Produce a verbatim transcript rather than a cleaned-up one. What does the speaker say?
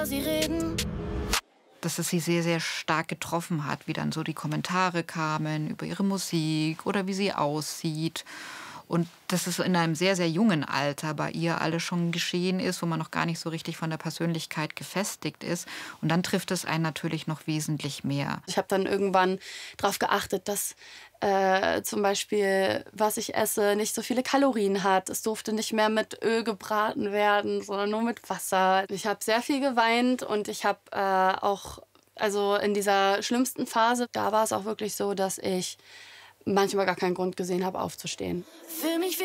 Sie reden. Dass es sie sehr, sehr stark getroffen hat, wie dann so die Kommentare kamen über ihre Musik oder wie sie aussieht. Und dass es in einem sehr, sehr jungen Alter bei ihr alles schon geschehen ist, wo man noch gar nicht so richtig von der Persönlichkeit gefestigt ist. Und dann trifft es einen natürlich noch wesentlich mehr. Ich habe dann irgendwann darauf geachtet, dass äh, zum Beispiel, was ich esse, nicht so viele Kalorien hat. Es durfte nicht mehr mit Öl gebraten werden, sondern nur mit Wasser. Ich habe sehr viel geweint und ich habe äh, auch, also in dieser schlimmsten Phase, da war es auch wirklich so, dass ich manchmal gar keinen Grund gesehen habe, aufzustehen. Für mich